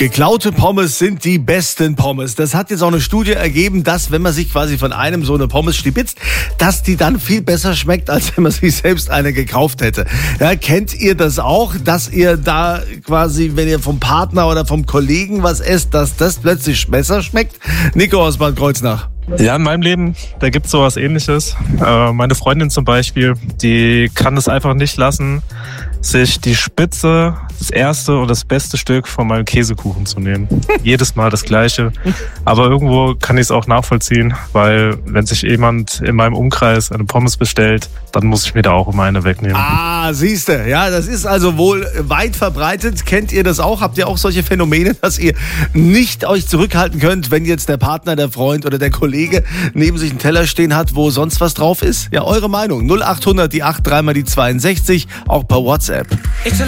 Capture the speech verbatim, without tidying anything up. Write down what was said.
Geklaute Pommes sind die besten Pommes. Das hat jetzt auch eine Studie ergeben, dass, wenn man sich quasi von einem so eine Pommes stibitzt, dass die dann viel besser schmeckt, als wenn man sich selbst eine gekauft hätte. Ja, kennt ihr das auch, dass ihr da quasi, wenn ihr vom Partner oder vom Kollegen was esst, dass das plötzlich besser schmeckt? Nico aus Bad Kreuznach. Ja, in meinem Leben, da gibt's sowas Ähnliches. Äh, meine Freundin zum Beispiel, die kann es einfach nicht lassen, sich die Spitze, das erste und das beste Stück von meinem Käsekuchen zu nehmen. Jedes Mal das Gleiche. Aber irgendwo kann ich es auch nachvollziehen, weil wenn sich jemand in meinem Umkreis eine Pommes bestellt, dann muss ich mir da auch immer eine wegnehmen. Ah, siehste, ja, das ist also wohl weit verbreitet. Kennt ihr das auch? Habt ihr auch solche Phänomene, dass ihr nicht euch zurückhalten könnt, wenn jetzt der Partner, der Freund oder der Kollege neben sich einen Teller stehen hat, wo sonst was drauf ist? Ja, eure Meinung. null acht hundert, die acht, dreimal die zweiundsechzig, auch per WhatsApp.